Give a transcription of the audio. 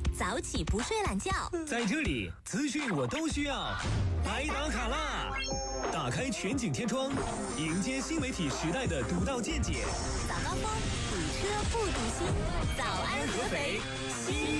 早起不睡懒觉。 在这里，资讯我都需要，来打卡啦！打开全景天窗，迎接新媒体时代的独到见解。 早高峰，堵车不堵心。早安合肥，新